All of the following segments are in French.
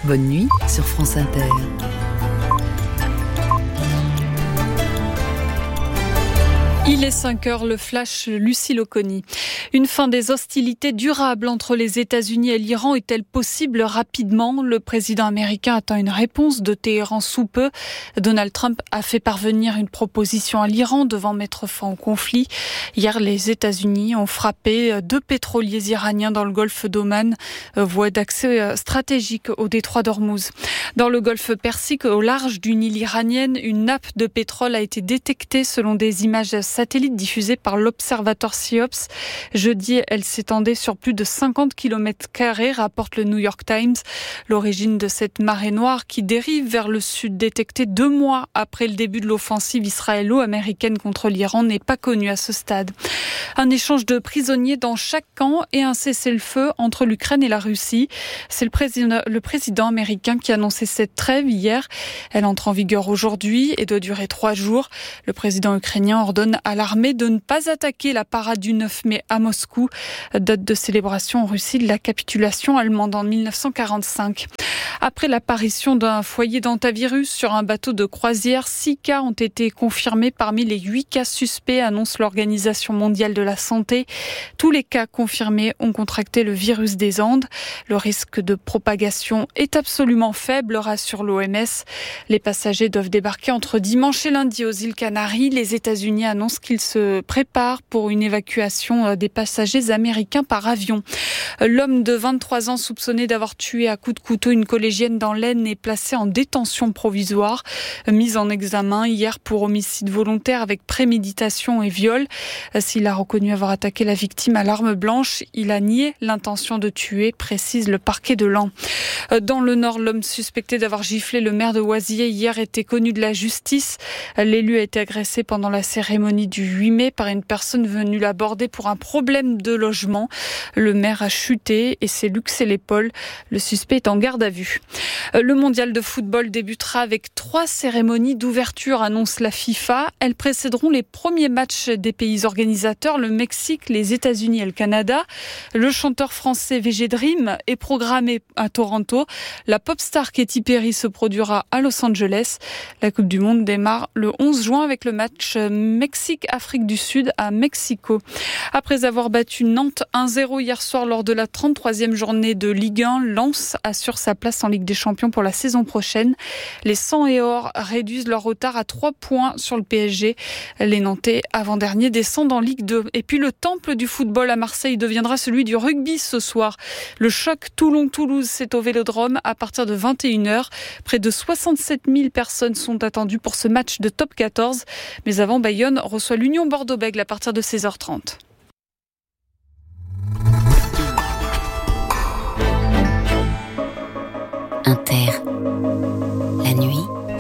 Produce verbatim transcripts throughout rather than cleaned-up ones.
Bonne nuit sur France Inter. Il est cinq heures, le flash, Lucille Oconi. Une fin des hostilités durables entre les États-Unis et l'Iran est-elle possible rapidement ? Le président américain attend une réponse de Téhéran sous peu. Donald Trump a fait parvenir une proposition à l'Iran devant mettre fin au conflit. Hier, les États-Unis ont frappé deux pétroliers iraniens dans le golfe d'Oman, voie d'accès stratégique au détroit d'Ormuz. Dans le golfe Persique, au large d'une île iranienne, une nappe de pétrole a été détectée selon des images satellites diffusées par l'observatoire SIOPS. Jeudi, elle s'étendait sur plus de cinquante kilomètres carrés, rapporte le New York Times. L'origine de cette marée noire qui dérive vers le sud, détectée deux mois après le début de l'offensive israélo-américaine contre l'Iran, n'est pas connue à ce stade. Un échange de prisonniers dans chaque camp et un cessez-le-feu entre l'Ukraine et la Russie. C'est le président, le président américain qui a annoncé cette trêve hier. Elle entre en vigueur aujourd'hui et doit durer trois jours. Le président ukrainien ordonne à l'armée de ne pas attaquer la parade du neuf mai à Moscou, date de célébration en Russie de la capitulation allemande en mille neuf cent quarante-cinq. Après l'apparition d'un foyer d'hantavirus sur un bateau de croisière, six cas ont été confirmés parmi les huit cas suspects, annonce l'Organisation mondiale de la santé. Tous les cas confirmés ont contracté le virus des Andes. Le risque de propagation est absolument faible, rassure l'O M S. Les passagers doivent débarquer entre dimanche et lundi aux îles Canaries. Les États-Unis annoncent qu'ils se préparent pour une évacuation des passagers américains par avion. L'homme de vingt-trois ans soupçonné d'avoir tué à coups de couteau une collégienne dans l'Aisne est placé en détention provisoire, mis en examen hier pour homicide volontaire avec préméditation et viol. S'il a reconnu avoir attaqué la victime à l'arme blanche, il a nié l'intention de tuer, précise le parquet de Laon. Dans le Nord, l'homme suspecté d'avoir giflé le maire de Oisier hier était connu de la justice. L'élu a été agressé pendant la cérémonie du huit mai par une personne venue l'aborder pour un problème de logement. Le maire a chuté et s'est luxé l'épaule. Le suspect est en garde à vue. Le mondial de football débutera avec trois cérémonies d'ouverture, annonce la FIFA. Elles précéderont les premiers matchs des pays organisateurs, le Mexique, les États-Unis et le Canada. Le chanteur français V G Dream est programmé à Toronto. La pop star Katy Perry se produira à Los Angeles. La Coupe du Monde démarre le onze juin avec le match Mexique-Afrique du Sud à Mexico. Après avoir battu Nantes un zéro hier soir lors de la trente-troisième journée de Ligue un, Lens assure sa place en Ligue des Champions pour la saison prochaine. Les sang et or réduisent leur retard à trois points sur le P S G. Les Nantais, avant-derniers, descendent en Ligue deux. Et puis le temple du football à Marseille deviendra celui du rugby ce soir. Le choc Toulon-Toulouse, c'est au Vélodrome à partir de vingt et une heures. Près de soixante-sept mille personnes sont attendues pour ce match de top quatorze. Mais avant, Bayonne reçoit l'Union Bordeaux-Bègles à partir de seize heures trente. Inter. La nuit.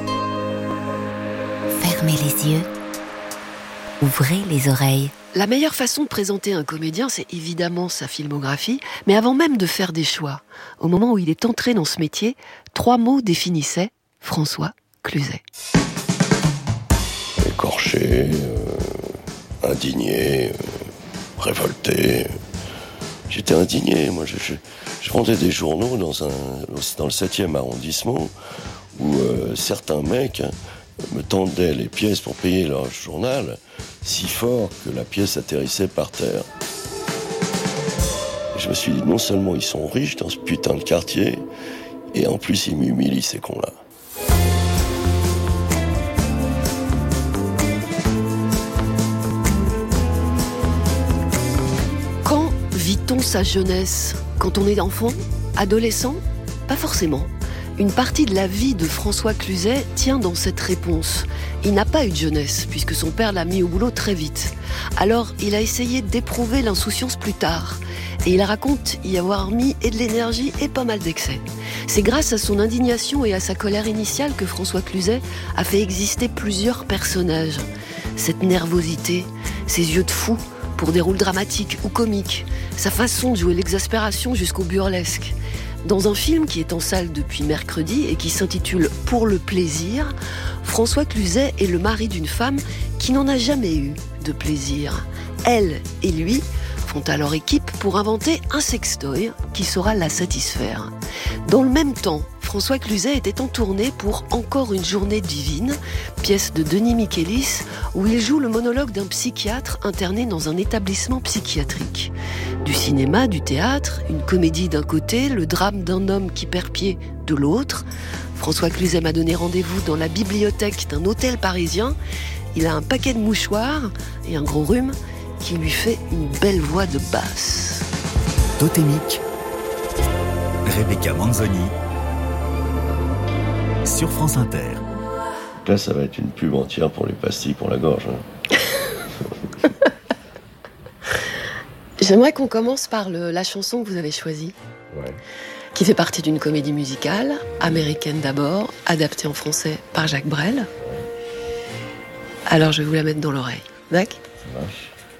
Fermez les yeux. Ouvrez les oreilles. La meilleure façon de présenter un comédien, c'est évidemment sa filmographie, mais avant même de faire des choix, au moment où il est entré dans ce métier, trois mots définissaient François Cluzet. Écorché, euh, indigné, euh, révolté. J'étais indigné, moi je, je, je vendais des journaux dans, un, dans le septième arrondissement où euh, certains mecs me tendaient les pièces pour payer leur journal si fort que la pièce atterrissait par terre. Et je me suis dit, non seulement ils sont riches dans ce putain de quartier, et en plus ils m'humilient ces cons-là. Quand vit-on sa jeunesse ? Quand on est enfant ? Adolescent ? Pas forcément. Une partie de la vie de François Cluzet tient dans cette réponse. Il n'a pas eu de jeunesse, puisque son père l'a mis au boulot très vite. Alors, il a essayé d'éprouver l'insouciance plus tard. Et il raconte y avoir mis et de l'énergie et pas mal d'excès. C'est grâce à son indignation et à sa colère initiale que François Cluzet a fait exister plusieurs personnages. Cette nervosité, ses yeux de fou pour des rôles dramatiques ou comiques, sa façon de jouer l'exaspération jusqu'au burlesque. Dans un film qui est en salle depuis mercredi et qui s'intitule « Pour le plaisir », François Cluzet est le mari d'une femme qui n'en a jamais eu de plaisir. Elle et lui font alors équipe pour inventer un sextoy qui saura la satisfaire. Dans le même temps, François Cluzet était en tournée pour Encore une journée divine, pièce de Denis Michelis, où il joue le monologue d'un psychiatre interné dans un établissement psychiatrique. Du cinéma, du théâtre, une comédie d'un côté, le drame d'un homme qui perd pied de l'autre. François Cluzet m'a donné rendez-vous dans la bibliothèque d'un hôtel parisien. Il a un paquet de mouchoirs et un gros rhume qui lui fait une belle voix de basse. Totémique, Rebecca Manzoni, sur France Inter. Là, ça va être une pub entière pour les pastilles pour la gorge. Hein. J'aimerais qu'on commence par le, la chanson que vous avez choisie, Ouais. qui fait partie d'une comédie musicale, américaine d'abord, adaptée en français par Jacques Brel. Alors je vais vous la mettre dans l'oreille. D'accord ? Ça marche.